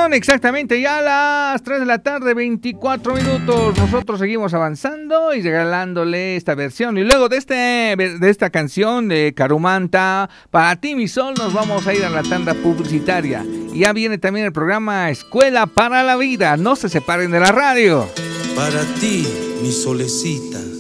Son exactamente ya las 3 de la tarde, 24 minutos. Nosotros seguimos avanzando y regalándole esta versión. Y luego de esta canción de Carumanta, Para ti mi sol, nos vamos a ir a la tanda publicitaria. Y ya viene también el programa Escuela para la Vida. No se separen de la radio. Para ti, mi solecita.